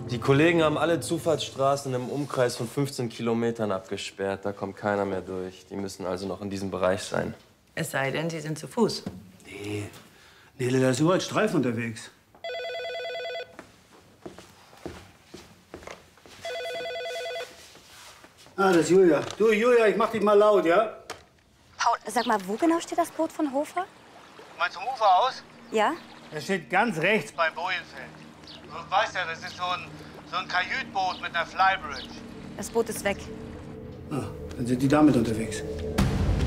Die Kollegen haben alle Zufahrtsstraßen im Umkreis von 15 Kilometern abgesperrt. Da kommt keiner mehr durch. Die müssen also noch in diesem Bereich sein. Es sei denn, Sie sind zu Fuß. Nee. Nele, da ist überall Streifen unterwegs. Ah, das ist Julia. Du, Julia, ich mach dich mal laut, ja? Paul, sag mal, wo genau steht das Boot von Hofer? Meinst du Ufer aus? Ja? Das steht ganz rechts bei Bojenfeld. Du weißt ja, das ist so ein Kajütboot mit einer Flybridge. Das Boot ist weg. Ah, dann sind die damit unterwegs.